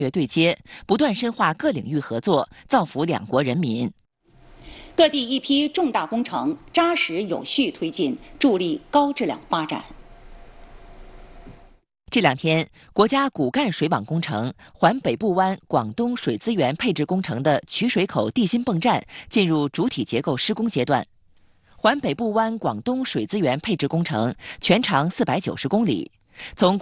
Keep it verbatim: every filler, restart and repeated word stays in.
对接，不断深化各领域合作，造福两国人民。 各地一批重大工程扎实有序推进，助力高质量发展。 这两天，国家骨干水网工程环北部湾广东水资源配置工程的取水口地心泵站进入主体结构施工阶段。环北部湾广东水资源配置工程全长四百九十公里，从